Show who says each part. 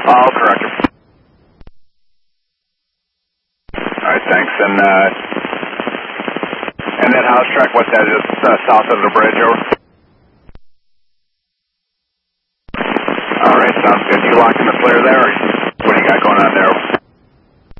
Speaker 1: I'll correct him. Alright, thanks. And that house track, what's that? Just south of the bridge, over? Alright, sounds good. You locked in the flare there, or what do you got going on there?